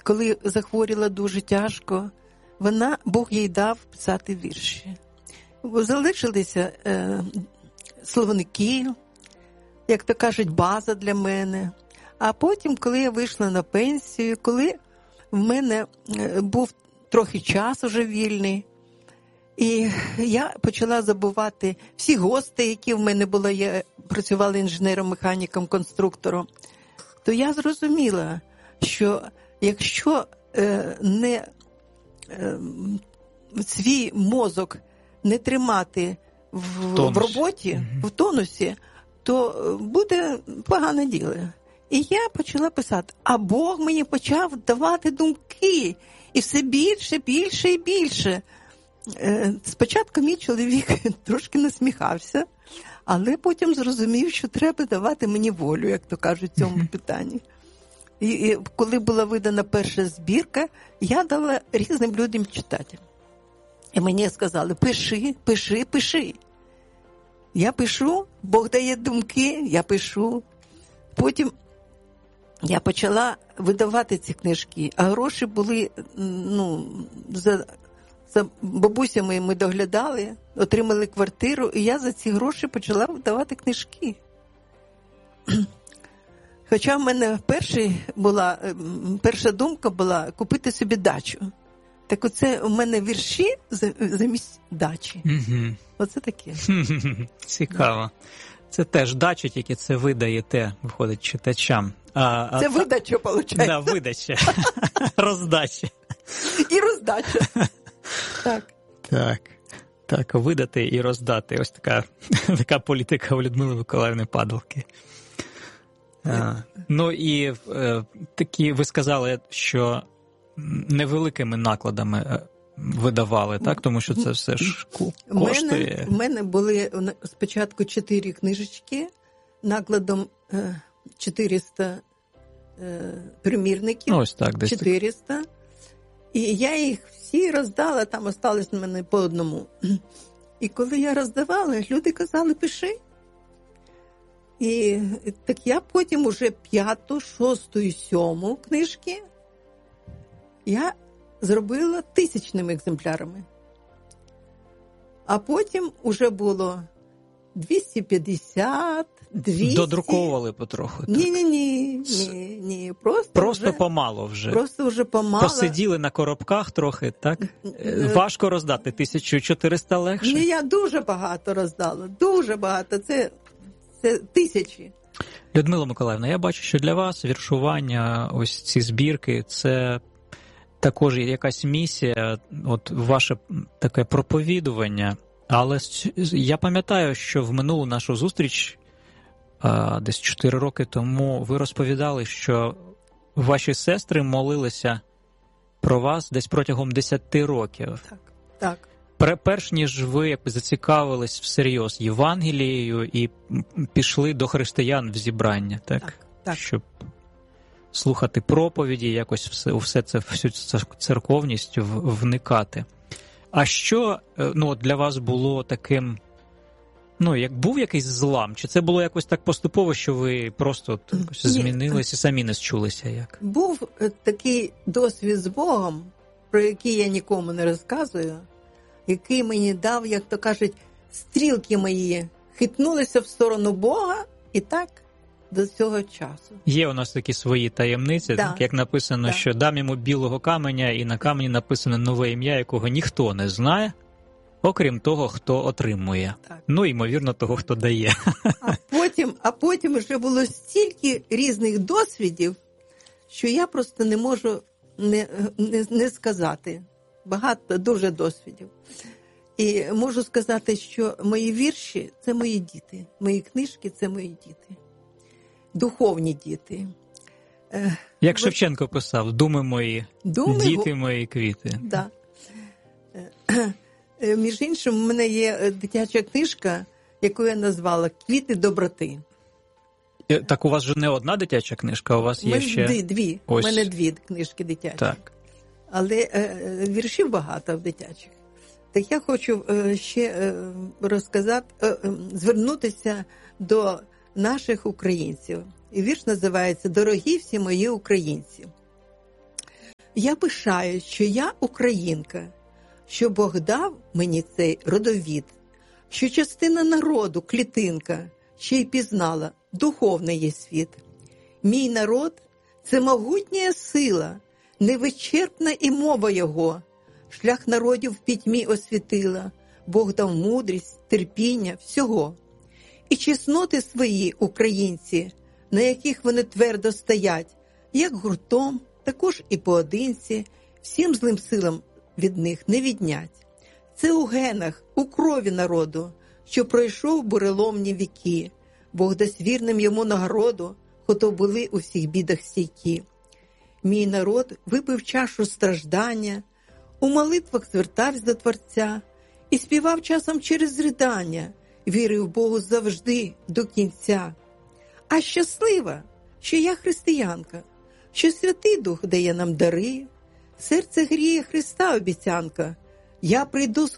коли захворіла дуже тяжко, Бог їй дав писати вірші. Залишилися словники, як то кажуть, база для мене. А потім, коли я вийшла на пенсію, коли в мене був трохи час уже вільний, і я почала забувати всі гости, які в мене були, я працювала інженером, механіком, конструктором, то я зрозуміла, що якщо свій мозок не тримати в роботі, в тонусі, то буде погане діло. І я почала писати, а Бог мені почав давати думки, і все більше, більше і більше. Спочатку мій чоловік трошки насміхався, але потім зрозумів, що треба давати мені волю, як то кажуть, в цьому питанні. І коли була видана перша збірка, я дала різним людям читати. І мені сказали, пиши, пиши, пиши. Я пишу, Бог дає думки, я пишу. Потім я почала видавати ці книжки, а гроші були, за бабусями ми доглядали, отримали квартиру, і я за ці гроші почала видавати книжки. Хоча в мене перша думка була купити собі дачу. Так оце у мене вірші замість дачі. Угу. Оце таке. Цікаво. Це теж дача, тільки це ви даєте, виходить, читачам. Це видача, виходить. Да, видача. Роздача. І роздача. Так, видати і роздати. Ось така політика у Людмили Миколаївни Падалки. Ну і такі, ви сказали, що невеликими накладами видавали, так? Тому що це все ж коштує. У мене були спочатку 4 книжечки, накладом 400 примірників. Ось так, десь 400. І я їх всі роздала, там осталось в мене по одному. І коли я роздавала, люди казали, пиши. І так я потім уже 5-ту, 6-ту і 7-му книжки я зробила 1000 екземплярами. А потім уже було 250, 200. Додруковували потроху. Ні. Просто вже, помало вже. Просто вже помало. Посиділи на коробках трохи, так? Важко роздати, 1400 легше? Ні, я дуже багато роздала, дуже багато. Це 1000. Людмила Миколаївна, я бачу, що для вас віршування, ось ці збірки, це також якась місія, от ваше таке проповідування. Але я пам'ятаю, що в минулу нашу зустріч, десь 4 роки тому, ви розповідали, що ваші сестри молилися про вас десь протягом 10 років. Так. Перш ніж ви зацікавились всерйоз Євангелією і пішли до християн в зібрання, так? Щоб слухати проповіді, якось всю цю церковність вникати. А що для вас було таким, як був якийсь злам? Чи це було якось так поступово, що ви просто якось змінились і самі не счулися? Як? Був такий досвід з Богом, про який я нікому не розказую, який мені дав, як то кажуть, стрілки мої хитнулися в сторону Бога, і так до цього часу. Є у нас такі свої таємниці, так, як написано, що дам йому білого каменя, і на камені написано нове ім'я, якого ніхто не знає, окрім того, хто отримує. Так. Ймовірно, того, хто дає. А потім вже було стільки різних досвідів, що я просто не можу не сказати. Багато, дуже досвідів. І можу сказати, що мої вірші – це мої діти. Мої книжки – це мої діти. Духовні діти. Як Шевченко писав, думи мої, діти мої, квіти. Да. Між іншим, у мене є дитяча книжка, яку я назвала «Квіти доброти». Так у вас же не одна дитяча книжка, у вас є ще... Дві. У мене 2 книжки дитячі. Так. Але віршів багато в дитячих. Так я хочу ще розказати, звернутися до наших українців. І вірш називається «Дорогі всі мої українці». Я пишаюсь, що я українка, що Бог дав мені цей родовід, що частина народу, клітинка, ще й пізнала, духовний є світ. Мій народ – це могутня сила, невичерпна і мова його. Шлях народів в пітьмі освітила, Бог дав мудрість, терпіння, всього. І чесноти свої, українці, на яких вони твердо стоять, як гуртом, також і поодинці, всім злим силам від них не віднять. Це у генах, у крові народу, що пройшов буреломні віки. Бог дасть вірним йому нагороду, хто були у всіх бідах стійкі. Мій народ випив чашу страждання, у молитвах звертався до Творця і співав часом через ридання, вірив Богу завжди до кінця. А щаслива, що я християнка, що Святий Дух дає нам дари, серце гріє Христа обіцянка. Я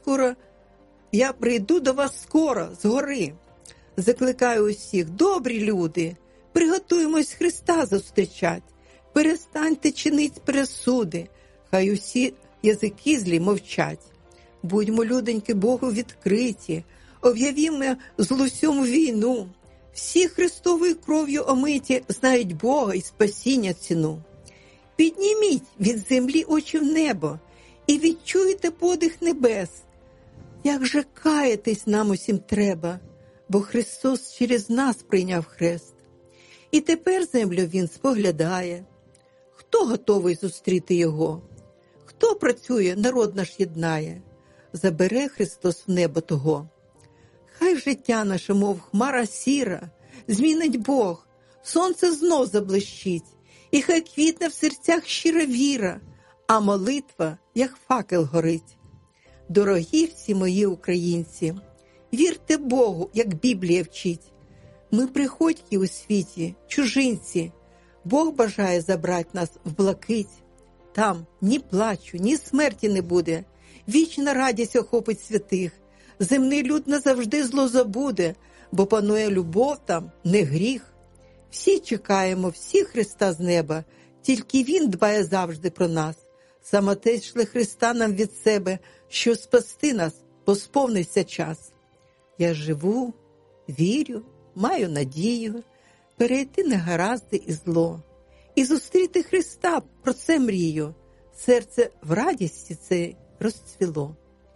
прийду до вас скоро, згори. Закликаю усіх, добрі люди, приготуємось Христа зустрічать. Перестаньте чинить пересуди, хай усі язики злі мовчать. Будьмо, людоньки, Богу відкриті, об'явімо злусьому війну. Всі Христовою кров'ю омиті знають Бога і спасіння ціну. Підніміть від землі очі в небо і відчуйте подих небес. Як же каятись нам усім треба, бо Христос через нас прийняв хрест. І тепер землю Він споглядає. Хто готовий зустріти Його? Хто працює, народ наш єднає? Забере Христос в небо того. Хай життя наше, мов хмара сіра, змінить Бог, сонце знов заблищить, і хай квітне в серцях щира віра, а молитва, як факел, горить. Дорогі всі мої українці, вірте Богу, як Біблія вчить. Ми приходьки у світі, чужинці, Бог бажає забрати нас в блакить. Там ні плачу, ні смерті не буде, вічна радість охопить святих. Земний люд назавжди зло забуде, бо панує любов там, не гріх. Всі чекаємо, всі Христа з неба, тільки Він дбає завжди про нас. Саме те шле Христа нам від себе, що спасти нас, бо сповнився час. Я живу, вірю, маю надію, перейти негаразди і зло. І зустріти Христа, про це мрію, серце в радісті цей розцвіло.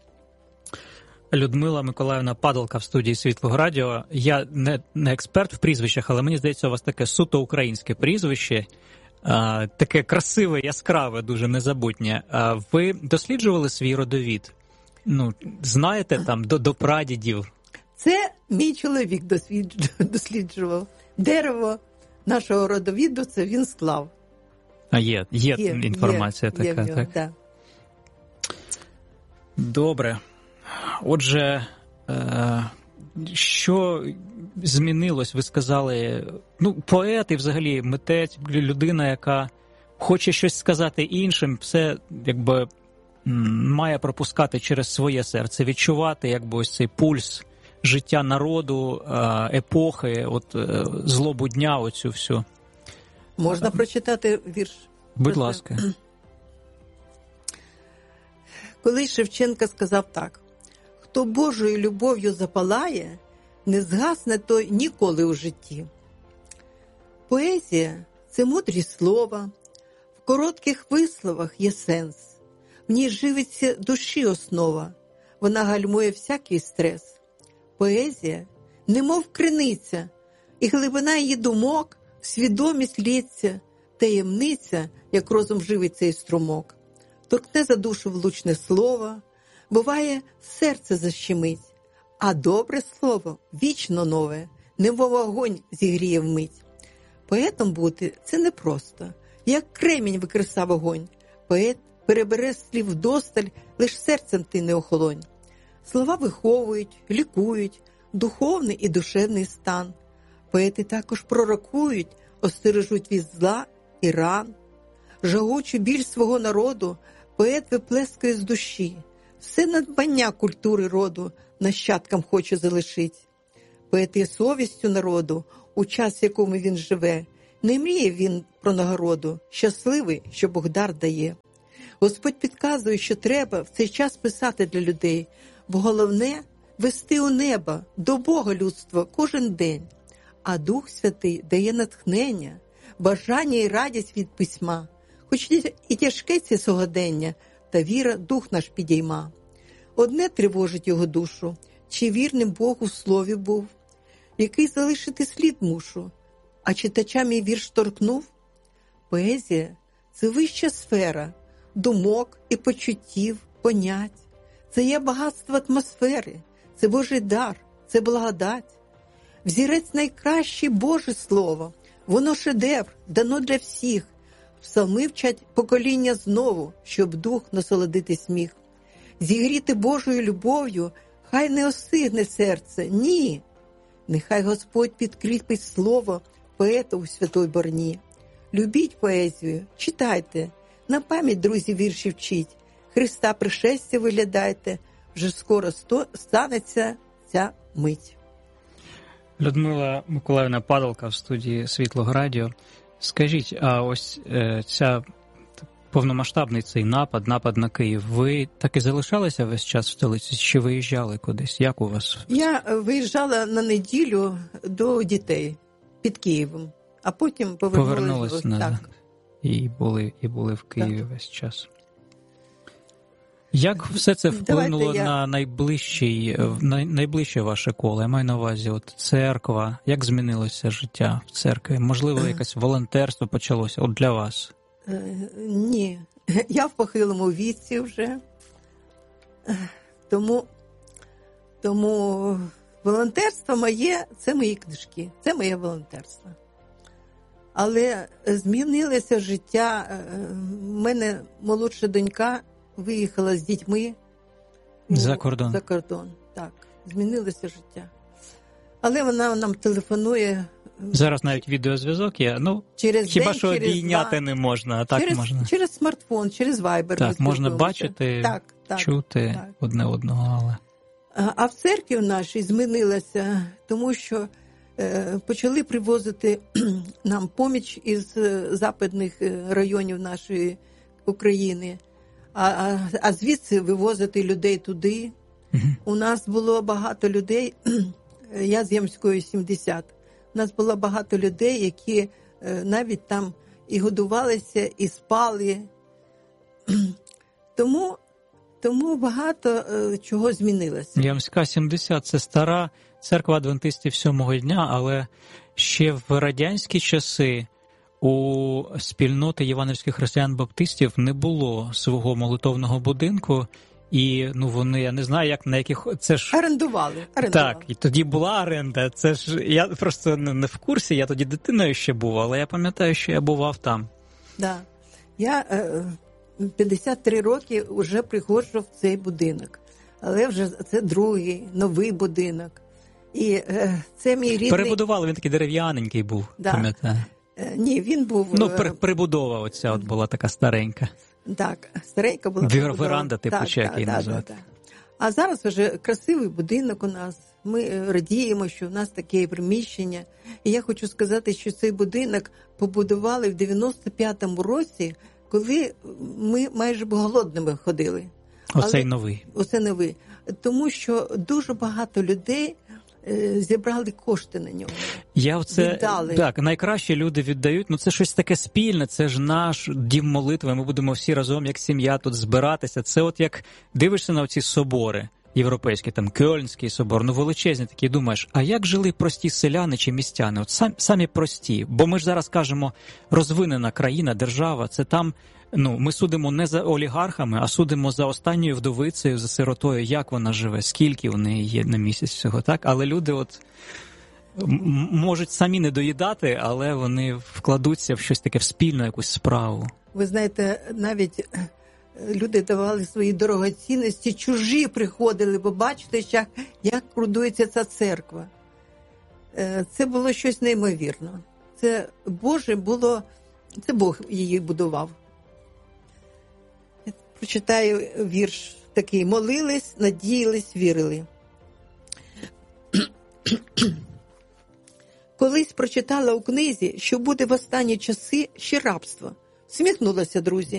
Людмила Миколаївна Падалка в студії Світлого Радіо. Я не експерт в прізвищах, але мені здається, у вас таке суто українське прізвище, таке красиве, яскраве, дуже незабутнє. Ви досліджували свій родовід? Ну, знаєте, там, до прадідів? Це мій чоловік досліджував. Дерево нашого родовіду, це він склав. А є інформація така, так? Да. Добре. Отже, що змінилось, ви сказали, поет і взагалі митець, людина, яка хоче щось сказати іншим, все якби має пропускати через своє серце, відчувати якби ось цей пульс життя народу, епохи, злобу дня, оцю всю. Можна прочитати вірш? Будь ласка. Колись Шевченко сказав так: «Хто Божою любов'ю запалає, не згасне той ніколи у житті». Поезія – це мудрість слова, в коротких висловах є сенс, в ній живиться душі основа, вона гальмує всякий стрес. Поезія – немов криниця, і глибина її думок в свідомість лється, таємниця, як розум живить цей струмок. Торкне за душу влучне слово, буває, серце защемить, а добре слово вічно нове, немов вогонь зігріє вмить. Поетом бути – це непросто, як кремінь викриса вогонь. Поет перебере слів вдосталь, лиш серцем ти не охолонь. Слова виховують, лікують духовний і душевний стан. Поети також пророкують, остережуть від зла і ран. Жагучу біль свого народу поет виплескає з душі. Все надбання культури роду нащадкам хоче залишить. Поет є совістю народу, у час, в якому він живе. Не мріє він про нагороду, щасливий, що Бог дар дає. Господь підказує, що треба в цей час писати для людей, бо головне – вести у небо, до Бога людство кожен день. А Дух Святий дає натхнення, бажання і радість від письма. Хоч і тяжке це сьогодення, та віра дух наш підійма. Одне тривожить його душу, чи вірним Богу в слові був, який залишити слід мушу, а читача мій вірш торкнув. Поезія – це вища сфера думок і почуттів, понять. Це є багатство атмосфери, це Божий дар, це благодать. Взірець найкраще Боже Слово, воно шедевр, дано для всіх. Псалми вчать покоління знову, щоб дух насолодитись міг. Зігріти Божою любов'ю, хай не осигне серце, ні. Нехай Господь підкріпить слово поета у святой борні. Любіть поезію, читайте, на пам'ять, друзі, вірші вчіть. Христа пришестя виглядайте, вже скоро станеться ця мить. Людмила Миколаївна Падалка в студії Світлого Радіо. Скажіть, а ось ця повномасштабний цей напад на Київ, ви так і залишалися весь час в столиці, чи виїжджали кудись? Як у вас? Я виїжджала на неділю до дітей під Києвом, а потім повернулася назад. Так. І були в Києві так. Весь час. Як все це вплинуло на найближче ваше коло? Я маю на увазі, от церква. Як змінилося життя в церкві? Можливо, якесь волонтерство почалося от для вас? Ні. Я в похилому віці вже. Тому волонтерство моє – це мої книжки. Це моє волонтерство. Але змінилося життя. У мене молодша донька виїхала з дітьми за кордон. Так, змінилося життя. Але вона нам телефонує. Зараз навіть відеозв'язок є. Ну, хіба що обійняти не можна, а так можна. Через смартфон, через Viber. Так, можна бачити, чути одне одного. Але... А в церкві нашій змінилося, тому що почали привозити нам поміч із западних районів нашої України. А звідси вивозити людей туди. У нас було багато людей, я з Ямської 70, у нас було багато людей, які навіть там і годувалися, і спали. Тому багато чого змінилося. Ямська 70 – це стара церква адвентистів 7-го дня, але ще в радянські часи у спільноти євангельських християн-баптистів не було свого молитовного будинку, і вони, я не знаю, на яких... Це ж... Орендували. Так, і тоді була оренда. Це ж, я просто не в курсі, я тоді дитиною ще був, але я пам'ятаю, що я бував там. Да. Я 53 роки вже приходжу в цей будинок, але вже це другий, новий будинок. І це мій рідний... Перебудували, він такий дерев'яненький був, пам'ятаю. Ні, він був... Прибудова оця от була така старенька. Так, старенька була. Веранда, типу, чи як її назвати. А зараз вже красивий будинок у нас. Ми радіємо, що у нас таке приміщення. І я хочу сказати, що цей будинок побудували в 95-му році, коли ми майже голодними ходили. Оцей новий. Оце новий. Тому що дуже багато людей зібрали кошти на нього. Віддали. Так, найкраще люди віддають, це щось таке спільне, це ж наш дім молитви, ми будемо всі разом, як сім'я, тут збиратися. Це от як дивишся на ці собори європейські, там Кьольнський собор, величезні такі, думаєш, а як жили прості селяни чи містяни? От самі прості, бо ми ж зараз кажемо, розвинена країна, держава, це там, ми судимо не за олігархами, а судимо за останньою вдовицею, за сиротою, як вона живе, скільки у неї є на місяць всього, так? Але люди можуть самі не доїдати, але вони вкладуться в щось таке, в спільну якусь справу. Ви знаєте, навіть люди давали свої дорогоцінності, чужі приходили, бо бачите, як будується ця церква. Це було щось неймовірне. Це Бог її будував. Я прочитаю вірш такий. Молились, надіялись, вірили. Колись прочитала у книзі, що буде в останні часи ще рабство. Сміхнулася, друзі.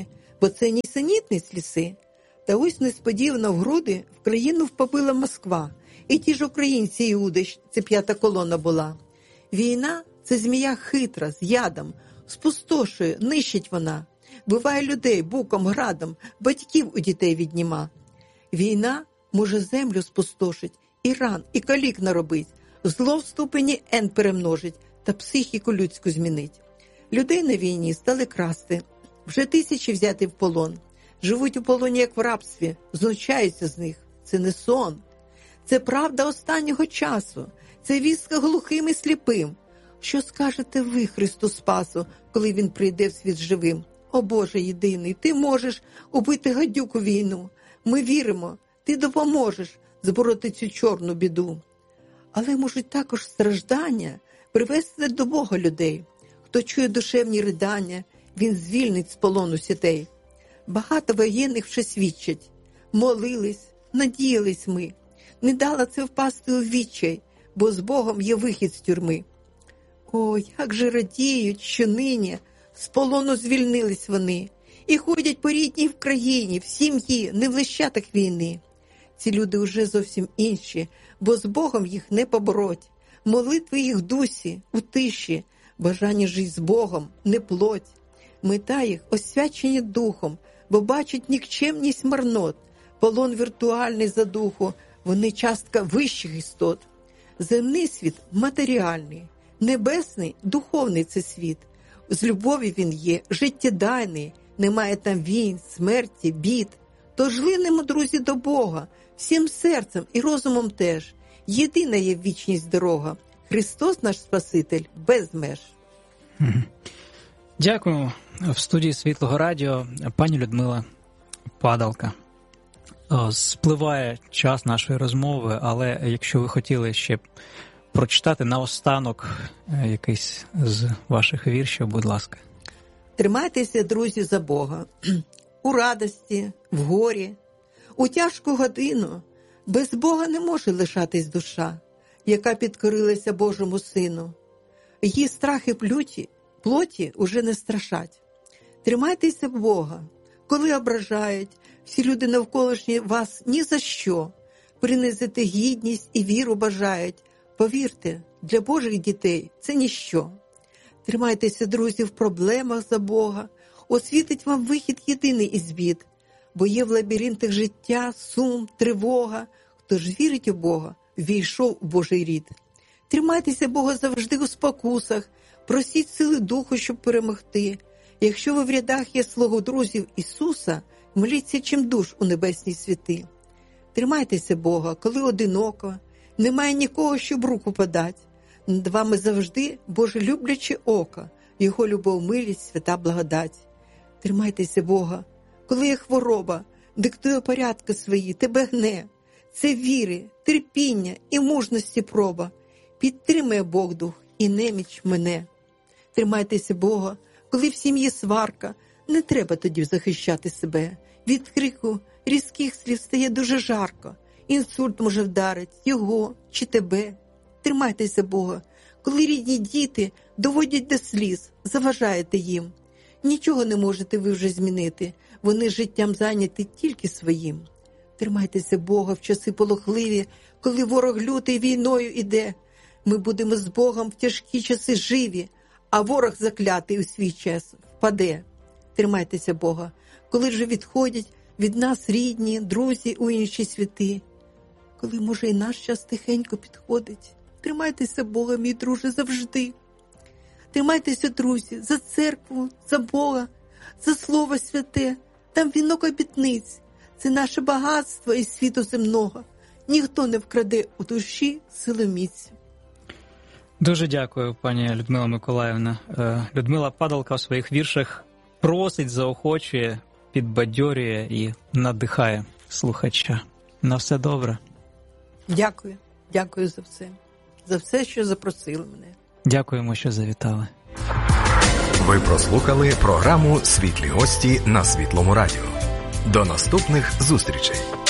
бо це нісенітниць ліси. Та ось несподівано в груди в країну впопила Москва. І ті ж українці Іуди, це 5-та колона була. Війна – це змія хитра, з ядом, спустошує, нищить вона. Биває людей буком, градом, батьків у дітей відніма. Війна може землю спустошить, і ран, і калік наробить, зло в ступені N перемножить та психіку людську змінить. Людей на війні стали красти, вже тисячі взяти в полон. Живуть у полоні, як в рабстві, знущаються з них. Це не сон. Це правда останнього часу. Це вістка глухим і сліпим. Що скажете ви, Христу Спасу, коли Він прийде в світ живим? О Боже єдиний, Ти можеш убити гадюку війну. Ми віримо, Ти допоможеш збороти цю чорну біду. Але можуть також страждання привести до Бога людей. Хто чує душевні ридання, Він звільнить з полону сітей. Багато воєнних вже свідчать. Молились, надіялись ми. Не дала це впасти у відчай, бо з Богом є вихід з тюрми. О, як же радіють, що нині з полону звільнились вони. І ходять по рідній в країні, в сім'ї, не в лищатах війни. Ці люди уже зовсім інші, бо з Богом їх не побороть. Молитви їх в дусі, у тиші, бажання жить з Богом, не плоть. Мета їх освячені духом, бо бачать нікчемність марнот. Полон віртуальний за духу, вони частка вищих істот. Земний світ матеріальний, небесний духовний це світ. З любові він є, життєдайний, немає там війн, смерті, бід. Тож линемо, друзі, до Бога, всім серцем і розумом теж. Єдина є вічність дорога. Христос наш Спаситель без меж. Дякуємо. В студії Світлого Радіо пані Людмила Падалка. Спливає час нашої розмови, але якщо ви хотіли ще прочитати наостанок якийсь з ваших віршів, будь ласка. Тримайтеся, друзі, за Бога. У радості, в горі, у тяжку годину без Бога не може лишатись душа, яка підкорилася Божому Сину. Її страхи плоті уже не страшать. Тримайтеся Бога, коли ображають, всі люди навколишні вас ні за що. Принизити гідність і віру бажають. Повірте, для Божих дітей це ніщо. Тримайтеся, друзі, в проблемах за Бога. Освітить вам вихід єдиний із бід. Бо є в лабіринтах життя, сум, тривога. Хто ж вірить у Бога, війшов у Божий рід. Тримайтеся Бога завжди у спокусах. Просіть сили духу, щоб перемогти. Якщо ви в рядах є слугу друзів Ісуса, моліться чим душ у небесні світи. Тримайтеся Бога, коли одиноко, немає нікого, щоб руку подать. Над вами завжди Боже любляче око, Його любов, милість, свята благодать. Тримайтеся Бога, коли є хвороба, диктує порядки свої, тебе гне. Це віри, терпіння і мужності проба. Підтримує Бог дух і неміч мене. Тримайтеся Бога, коли в сім'ї сварка, не треба тоді захищати себе. Від крику різких слів стає дуже жарко. Інсульт може вдарить його чи тебе. Тримайтеся Бога, коли рідні діти доводять до сліз, заважаєте їм. Нічого не можете ви вже змінити, вони життям зайняті тільки своїм. Тримайтеся Бога в часи полохливі, коли ворог лютий війною іде. Ми будемо з Богом в тяжкі часи живі, а ворог заклятий у свій час впаде. Тримайтеся Бога, коли вже відходять від нас рідні, друзі у інші світи. Коли, може, і наш час тихенько підходить. Тримайтеся Бога, мій друже, завжди. Тримайтеся, друзі, за церкву, за Бога, за Слово Святе. Там вінок обітниць. Це наше багатство із світу земного. Ніхто не вкраде у душі силу міць. Дуже дякую, пані Людмила Миколаївна. Людмила Падалка у своїх віршах просить, заохочує, підбадьорює і надихає слухача. На все добре. Дякую. Дякую за все. За все, що запросили мене. Дякуємо, що завітали. Ви прослухали програму «Світлі гості» на Світлому Радіо. До наступних зустрічей.